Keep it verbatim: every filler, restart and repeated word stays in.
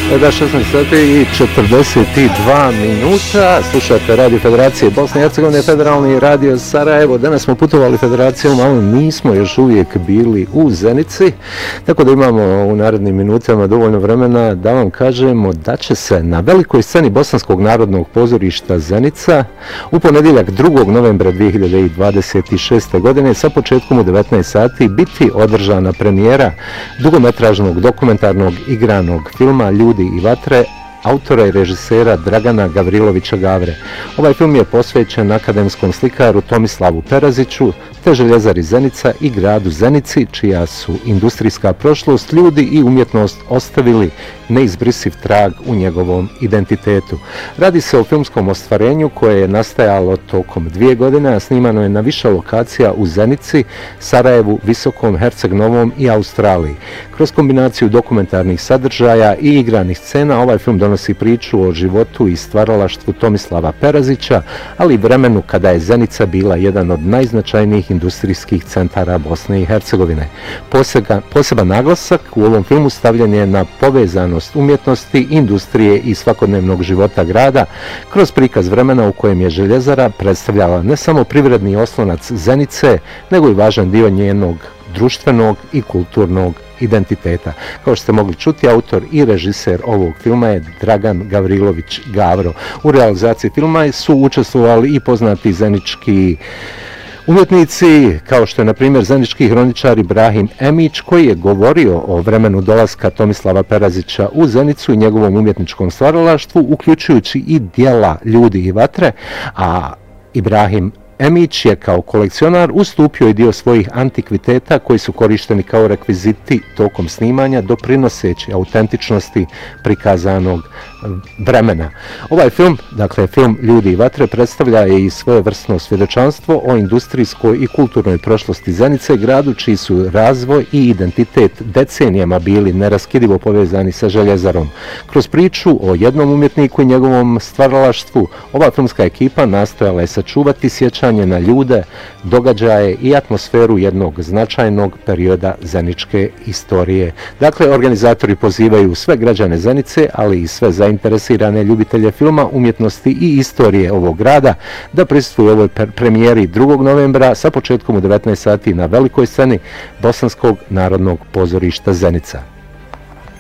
Da, šesnaest sati i četrdeset dva minuta. Slušate Radio Federacije Bosne i Hercegovine, Federalni radio Sarajevo. Danas smo putovali federacijom, ali nismo još uvijek bili u Zenici. Tako da imamo u narednim minutama dovoljno vremena da vam kažemo da će se na velikoj sceni Bosanskog narodnog pozorišta Zenica u ponedjeljak drugog novembra dvije hiljade dvadeset šeste. godine sa početkom u devetnaest sati biti održana premijera dugometražnog dokumentarnog igranog filma Ljudi i vatre autora i režisera Dragana Gavrilovića Gavre. Ovaj film je posvećen akademskom slikaru Tomislavu Peraziću te željezari Zenica i gradu Zenici, čija su industrijska prošlost, ljudi i umjetnost ostavili neizbrisiv trag u njegovom identitetu. Radi se o filmskom ostvarenju koje je nastajalo tokom dvije godine, a snimano je na više lokacija u Zenici, Sarajevu, Visokom, Herceg Novom i Australiji. Kroz kombinaciju dokumentarnih sadržaja i igranih scena ovaj film donosi priču o životu i stvaralaštvu Tomislava Perazića, ali i vremenu kada je Zenica bila jedan od najznačajnijih industrijskih centara Bosne i Hercegovine. Posega, poseban naglasak u ovom filmu stavljen je na povezanost umjetnosti, industrije i svakodnevnog života grada kroz prikaz vremena u kojem je željezara predstavljala ne samo privredni oslonac Zenice, nego i važan dio njenog društvenog i kulturnog identiteta. Kao što ste mogli čuti, autor i režiser ovog filma je Dragan Gavrilović Gavro. U realizaciji filma su učestvovali i poznati zenički umjetnici, kao što je na primjer zenički hroničar Ibrahim Emić, koji je govorio o vremenu dolaska Tomislava Perazića u Zenicu i njegovom umjetničkom stvaralaštvu, uključujući i dijela Ljudi i vatre, a Ibrahim Emić je kao kolekcionar ustupio i dio svojih antikviteta koji su korišteni kao rekviziti tokom snimanja, doprinoseći autentičnosti prikazanog vremena. Ovaj film, dakle film Ljudi i vatre, predstavlja i svojevrsno svjedočanstvo o industrijskoj i kulturnoj prošlosti Zenice, gradu čiji su razvoj i identitet decenijama bili neraskidivo povezani sa željezarom. Kroz priču o jednom umjetniku i njegovom stvaralaštvu, ova filmska ekipa nastojala je sačuvati sjećanje na ljude, događaje i atmosferu jednog značajnog perioda zeničke istorije. Dakle, organizatori pozivaju sve građane Zenice, ali i sve zainteresirane ljubitelje filma, umjetnosti i istorije ovog grada da prisustvuju ovoj premijeri drugog novembra sa početkom u devetnaest sati na velikoj sceni Bosanskog narodnog pozorišta Zenica.